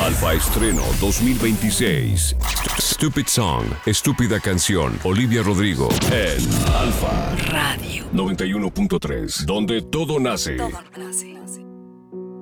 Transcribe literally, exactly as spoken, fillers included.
Alfa Estreno dos mil veintiséis. Stupid Song, Estúpida Canción, Olivia Rodrigo. En Alfa Radio noventa y uno punto tres, donde todo nace. Todo nace.